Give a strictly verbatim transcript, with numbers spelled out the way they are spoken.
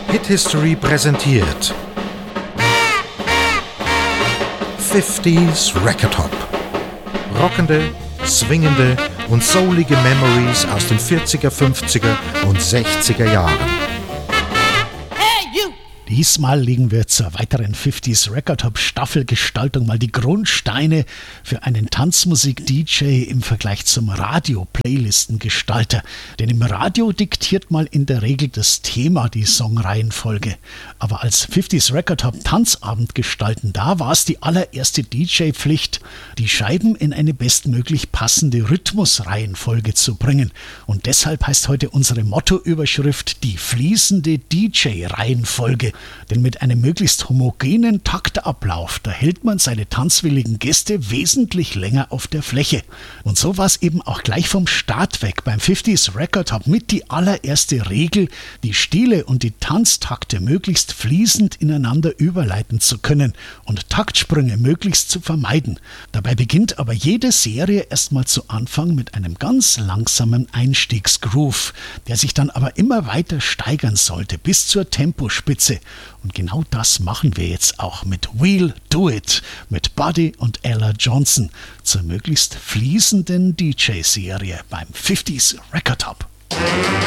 Hit History präsentiert fünfziger Record Hop. Rockende, swingende und soulige Memories aus den vierziger, fünfziger und sechziger Jahren. Diesmal legen wir zur weiteren fünfziger Record Hop Staffelgestaltung mal die Grundsteine für einen Tanzmusik-D J im Vergleich zum Radio-Playlistengestalter. Denn im Radio diktiert mal in der Regel das Thema die Songreihenfolge. Aber als fünfziger Record Hop Tanzabend gestalten, da war es die allererste D J-Pflicht, die Scheiben in eine bestmöglich passende Rhythmusreihenfolge zu bringen. Und deshalb heißt heute unsere Mottoüberschrift die fließende D J-Reihenfolge. Denn mit einem möglichst homogenen Taktablauf, da hält man seine tanzwilligen Gäste wesentlich länger auf der Fläche. Und so war es eben auch gleich vom Start weg beim fünfziger Record Hop mit die allererste Regel, die Stile und die Tanztakte möglichst fließend ineinander überleiten zu können und Taktsprünge möglichst zu vermeiden. Dabei beginnt aber jede Serie erstmal zu Anfang mit einem ganz langsamen Einstiegsgroove, der sich dann aber immer weiter steigern sollte bis zur Tempospitze. Und genau das machen wir jetzt auch mit We'll Do It mit Buddy und Ella Johnson zur möglichst fließenden D J-Serie beim fünfziger Record Hop.